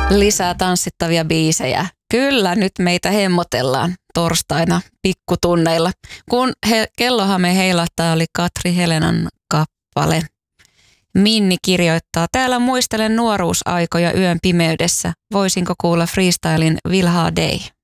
Lisää tanssittavia biisejä. Kyllä, nyt meitä hemmotellaan torstaina pikkutunneilla. Kun kellohame heilahtaa, oli Katri Helenan kappale. Minni kirjoittaa, täällä muistelen nuoruusaikoja yön pimeydessä. Voisinko kuulla freestylin Vilha Day?